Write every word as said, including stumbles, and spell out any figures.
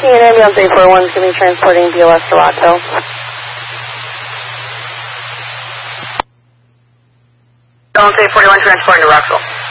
An ambulance eight four one is going to be transporting B L S to Rockville. Ambulance eight four one transporting to Rockville.